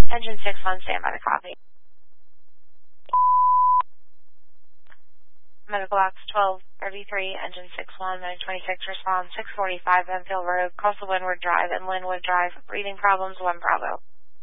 Engine 6-1, stand by the copy. Medical Box 1233, Engine 6-1, Medic 26, respond 645 Enfield Road, Coastal Windward Drive and Linwood Drive. Breathing problems, 1 Bravo.